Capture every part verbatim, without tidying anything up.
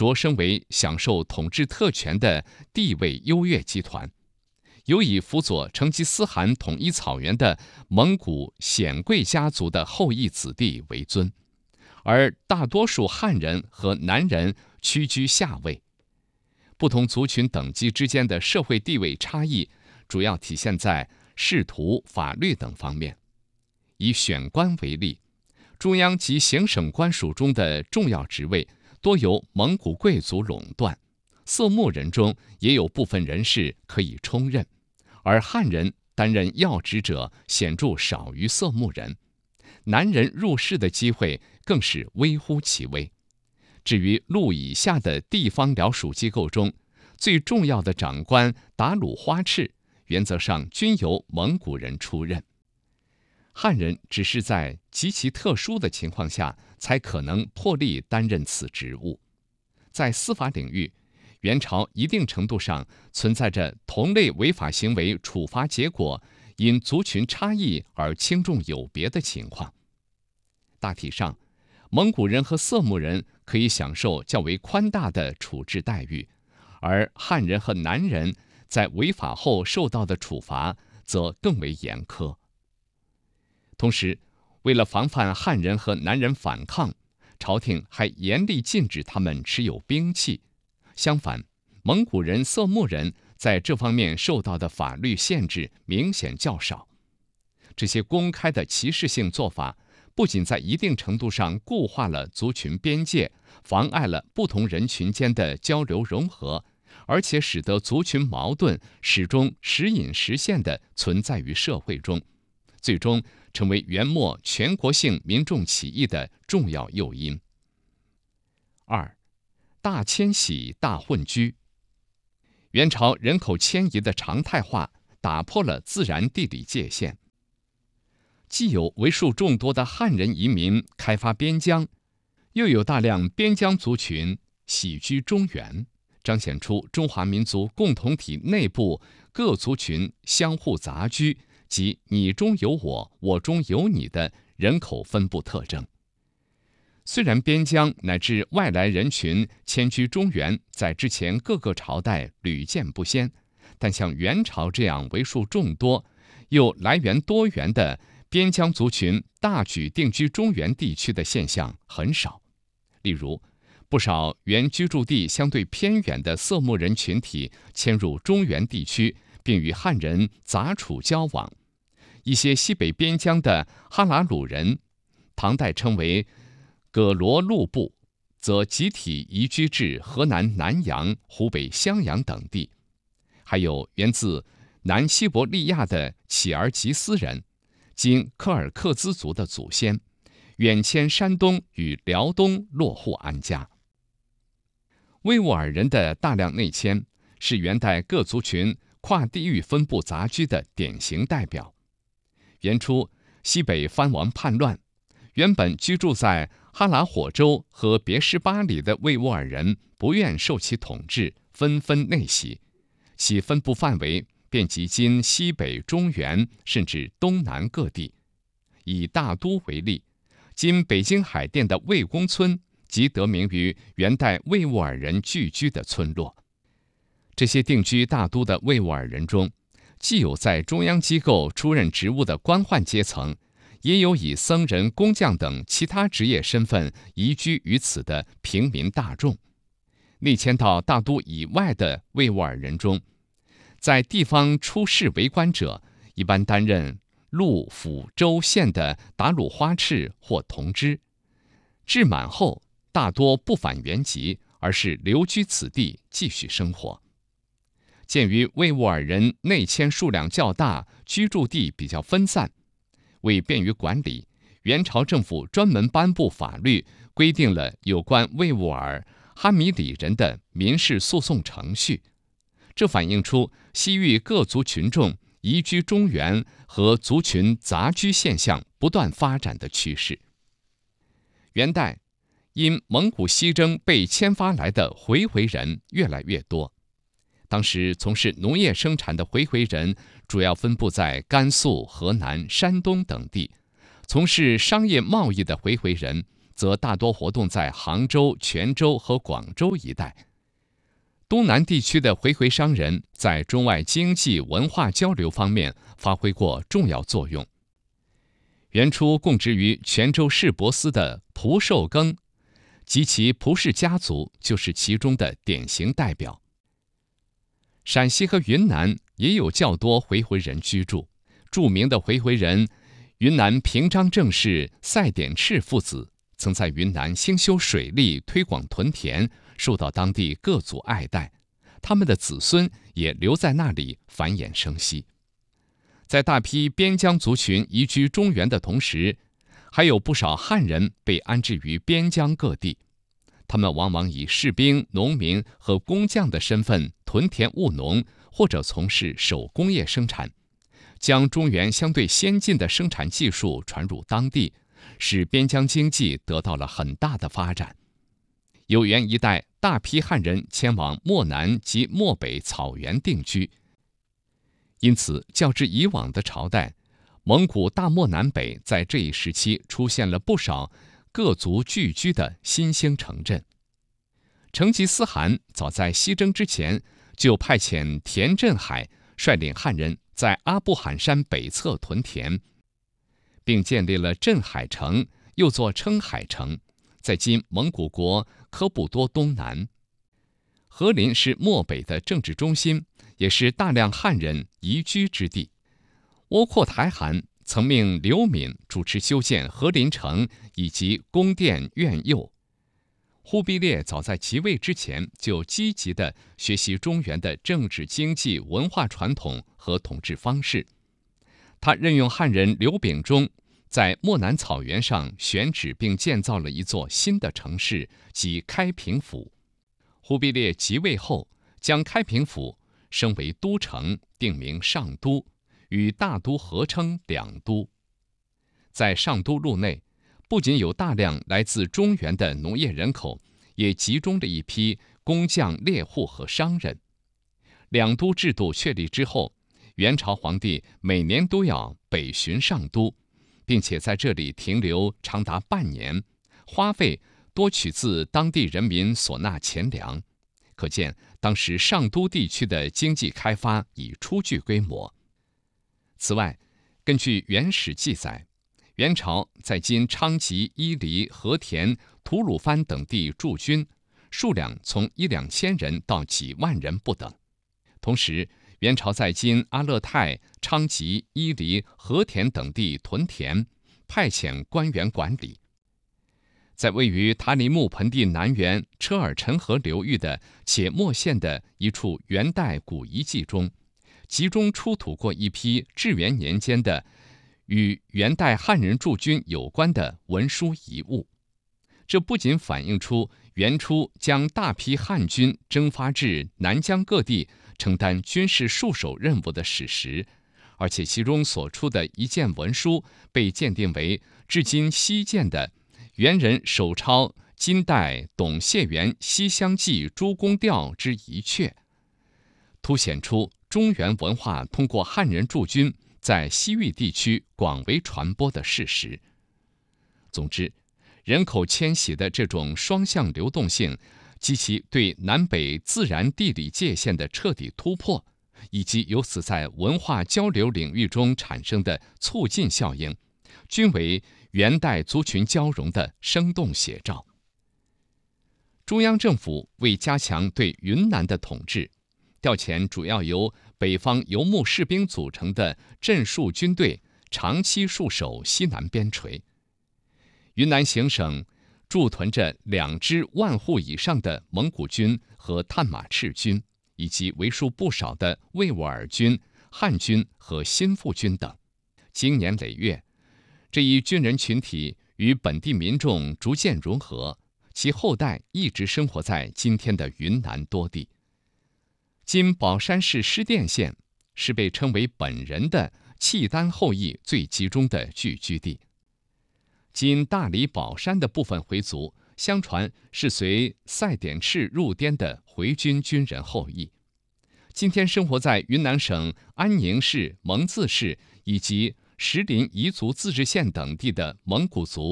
擢升为享受统治特权的地位优越集团，有以辅佐成吉思汗统一草原的蒙古显贵家族的后裔子弟为尊，而大多数汉人和南人屈居下位。不同族群等级之间的社会地位差异，主要体现在仕途、法律等方面。以选官为例，中央及行省官署中的重要职位多由蒙古贵族垄断，色目人中也有部分人士可以充任，而汉人担任要职者显著少于色目人，南人入仕的机会更是微乎其微。至于路以下的地方僚属机构中，最重要的长官达鲁花赤，原则上均由蒙古人出任。汉人只是在极其特殊的情况下才可能破例担任此职务。在司法领域，元朝一定程度上存在着同类违法行为处罚结果因族群差异而轻重有别的情况。大体上，蒙古人和色目人可以享受较为宽大的处置待遇，而汉人和南人在违法后受到的处罚则更为严苛。同时，为了防范汉人和南人反抗，朝廷还严厉禁止他们持有兵器。相反，蒙古人、色目人在这方面受到的法律限制明显较少。这些公开的歧视性做法，不仅在一定程度上固化了族群边界，妨碍了不同人群间的交流融合，而且使得族群矛盾始终时隐时现地存在于社会中，最终成为元末全国性民众起义的重要诱因。二、大迁徙、大混居。元朝人口迁移的常态化打破了自然地理界限，既有为数众多的汉人移民开发边疆，又有大量边疆族群徙居中原，彰显出中华民族共同体内部各族群相互杂居及你中有我，我中有你的人口分布特征。虽然边疆乃至外来人群迁居中原在之前各个朝代屡见不鲜，但像元朝这样为数众多又来源多元的边疆族群大举定居中原地区的现象很少。例如，不少原居住地相对偏远的色目人群体迁入中原地区，并与汉人杂处交往。一些西北边疆的哈拉鲁人，唐代称为葛罗路部，则集体移居至河南南阳、湖北襄阳等地。还有源自南西伯利亚的乞儿吉斯人，今柯尔克孜族的祖先，远迁山东与辽东落户安家。维吾尔人的大量内迁，是元代各族群跨地域分布杂居的典型代表。元初，西北藩王叛乱，原本居住在哈拉火州和别什巴里的维吾尔人不愿受其统治，纷纷内徙，其分布范围遍及今西北、中原甚至东南各地。以大都为例，今北京海淀的魏公村即得名于元代维吾尔人聚居的村落。这些定居大都的维吾尔人中，既有在中央机构出任职务的官宦阶层，也有以僧人、工匠等其他职业身份移居于此的平民大众。内迁到大都以外的维吾尔人中，在地方出仕为官者，一般担任陆、府、州、县的达鲁花赤或同知。至满后，大多不返原籍，而是留居此地继续生活。鉴于维吾尔人内迁数量较大，居住地比较分散，为便于管理，元朝政府专门颁布法律，规定了有关维吾尔、哈米里人的民事诉讼程序。这反映出西域各族群众移居中原和族群杂居现象不断发展的趋势。元代因蒙古西征被迁发来的回回人越来越多，当时从事农业生产的回回人主要分布在甘肃、河南、山东等地，从事商业贸易的回回人则大多活动在杭州、泉州和广州一带。东南地区的回回商人在中外经济文化交流方面发挥过重要作用。原初供职于泉州市舶司的蒲寿庚及其蒲氏家族就是其中的典型代表。陕西和云南也有较多回回人居住，著名的回回人云南平章政事赛典赤父子曾在云南兴修水利，推广屯田，受到当地各族爱戴，他们的子孙也留在那里繁衍生息。在大批边疆族群移居中原的同时，还有不少汉人被安置于边疆各地，他们往往以士兵、农民和工匠的身份屯田务农，或者从事手工业生产，将中原相对先进的生产技术传入当地，使边疆经济得到了很大的发展。有原一带大批汉人前往漠南及漠北草原定居，因此较之以往的朝代，蒙古大漠南北在这一时期出现了不少各族聚居的新兴城镇。成吉思汗早在西征之前就派遣田振海率领汉人在阿布罕山北侧屯田，并建立了镇海城，又作称海城，在今蒙古国科布多东南。和林是漠北的政治中心，也是大量汉人移居之地。窝阔台汗曾命刘敏主持修建和林城以及宫殿院囿。忽必烈早在即位之前就积极地学习中原的政治、经济、文化传统和统治方式。他任用汉人刘秉忠，在漠南草原上选址并建造了一座新的城市，即开平府。忽必烈即位后，将开平府升为都城，定名上都，与大都合称两都。在上都路内，不仅有大量来自中原的农业人口，也集中了一批工匠、猎户和商人。两都制度确立之后，元朝皇帝每年都要北巡上都，并且在这里停留长达半年，花费多取自当地人民所纳钱粮，可见当时上都地区的经济开发已初具规模。此外，根据《元史》记载，元朝在今昌吉、伊犁、和田、吐鲁番等地驻军，数量从一两千人到几万人不等。同时，元朝在今阿勒泰、昌吉、伊犁、和田等地屯田，派遣官员管理。在位于塔里木盆地南缘车尔陈河流域的且末县的一处元代古遗迹中，集中出土过一批至元年间的与元代汉人驻军有关的文书遗物。这不仅反映出元初将大批汉军征发至南疆各地承担军事戍守任务的史实，而且其中所出的一件文书被鉴定为至今西建的元人手抄金代董谢元西厢记诸公调之一阙，凸显出中原文化通过汉人驻军在西域地区广为传播的事实。总之，人口迁徙的这种双向流动性及其对南北自然地理界限的彻底突破，以及由此在文化交流领域中产生的促进效应，均为元代族群交融的生动写照。中央政府为加强对云南的统治，调遣主要由北方游牧士兵组成的镇戍军队，长期戍守西南边陲。云南行省驻屯着两支万户以上的蒙古军和探马赤军，以及为数不少的维吾尔军、汉军和新附军等。经年累月，这一军人群体与本地民众逐渐融合，其后代一直生活在今天的云南多地。今保山市施甸县是被称为本人的契丹后裔最集中的聚居地。今大理保山的部分回族，相传是随赛典赤入滇的回军军人后裔。今天生活在云南省安宁市、蒙自市以及石林彝族自治县等地的蒙古族，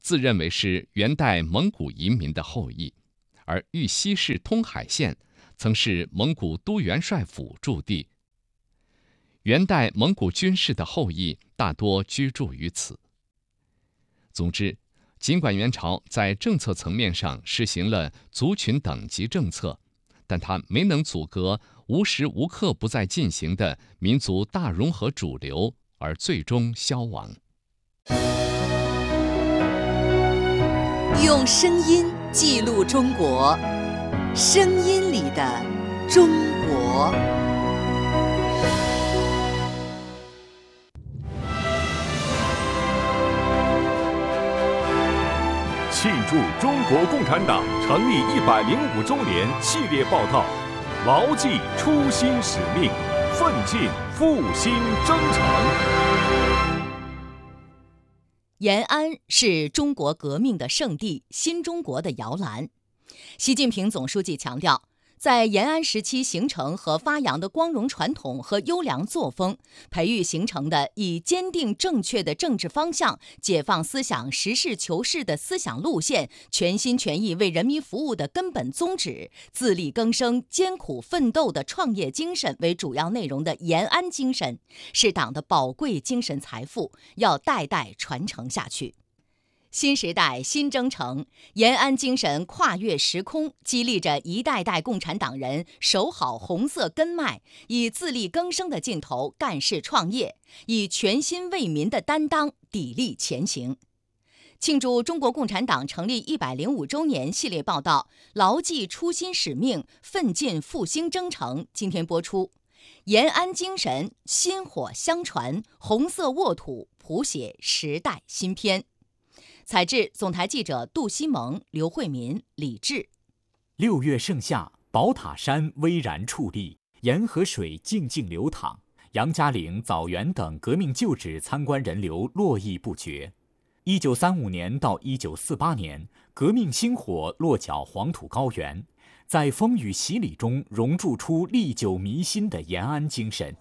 自认为是元代蒙古移民的后裔，而玉溪市通海县曾是蒙古都元帅府驻地。元代蒙古军事的后裔大多居住于此。总之，尽管元朝在政策层面上实行了族群等级政策，但它没能阻隔无时无刻不在进行的民族大融合主流，而最终消亡。 用声音记录中国，声音里的中国。 庆祝中国共产党成立一百零五周年系列报道，牢记初心使命，奋进复兴征程。 延安是中国革命的圣地，新中国的摇篮。习近平总书记强调，在延安时期形成和发扬的光荣传统和优良作风，培育形成的以坚定正确的政治方向、解放思想、实事求是的思想路线、全心全意为人民服务的根本宗旨、自力更生、艰苦奋斗的创业精神为主要内容的延安精神，是党的宝贵精神财富，要代代传承下去。新时代新征程，延安精神跨越时空，激励着一代代共产党人守好红色根脉，以自力更生的劲头干事创业，以全心为民的担当砥砺前行。庆祝中国共产党成立一百零五周年系列报道，牢记初心使命，奋进复兴征程，今天播出。延安精神薪火相传，红色沃土谱写时代新篇。采制总台记者杜西蒙、刘慧民、李志。 六月盛夏，宝塔山巍然矗立，沿河水静静流淌，杨家岭、枣园等革命旧址参观人流络绎不绝。一九三五年到一九四八年，革命星火落脚黄土高原，在风雨洗礼中熔铸出历久弥新的延安精神。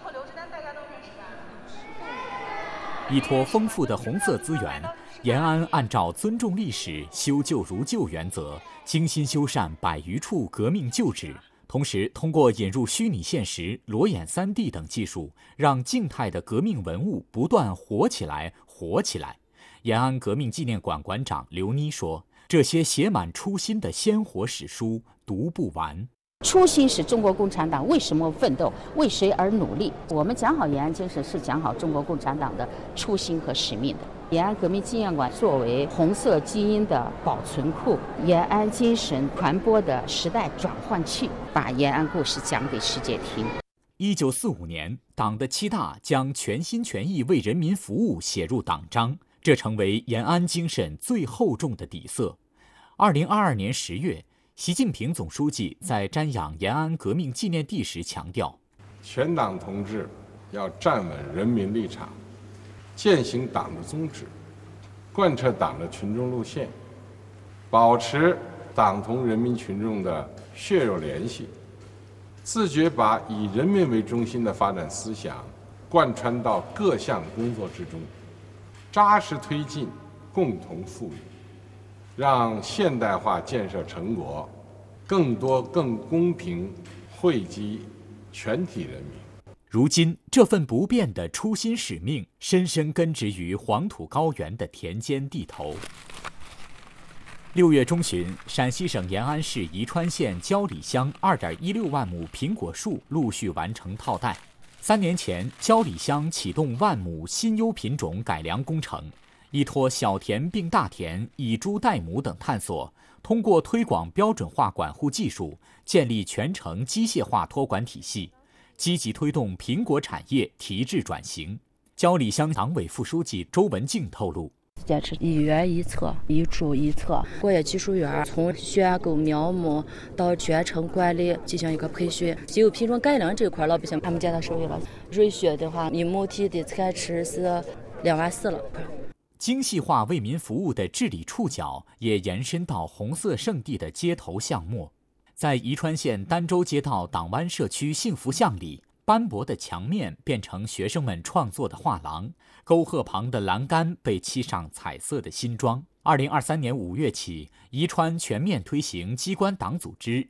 依托丰富的红色资源，延安按照尊重历史、修旧如旧原则，精心修缮百余处革命旧址，同时通过引入虚拟现实、裸眼 三 D 等技术，让静态的革命文物不断活起来、活起来。延安革命纪念馆馆长刘妮说：“这些写满初心的鲜活史书，读不完。” 初心是中国共产党为什么奋斗，为谁而努力。我们讲好延安精神，是讲好中国共产党的初心和使命的。延安革命纪念馆作为红色基因的保存库，延安精神传播的时代转换器，把延安故事讲给世界听。 一九四五年，党的七大将全心全意为人民服务写入党章，这成为延安精神最厚重的底色。二零二二年十月，习近平总书记在瞻仰延安革命纪念地时强调， 全党同志要站稳人民立场，践行党的宗旨，贯彻党的群众路线，保持党同人民群众的血肉联系，自觉把以人民为中心的发展思想贯穿到各项工作之中，扎实推进共同富裕，让现代化建设成果更多更公平惠及全体人民。 如今，这份不变的初心使命深深根植于黄土高原的田间地头。六月中旬，陕西省延安市宜川县焦里乡二点一六万亩苹果树陆续完成套袋。三年前，焦里乡启动万亩新优品种改良工程，依托小田并大田、以猪代母等探索，通过推广标准化管护技术，建立全程机械化托管体系，积极推动苹果产业提质转型。焦里乡党委副书记周文静透露， 坚持一园一策，一株一策。果业技术园从选购苗木到全程管理进行一个培训。新优品种改良这块，老百姓他们见到手艺了。瑞雪的话，一亩地的产值是两万四了。 精细化为民服务的治理触角也延伸到红色圣地的街头巷陌。在宜川县儋州街道党湾社区幸福巷里，斑驳的墙面变成学生们创作的画廊，沟壑旁的栏杆被漆上彩色的新装。 二零二三年五月起，宜川全面推行机关党组织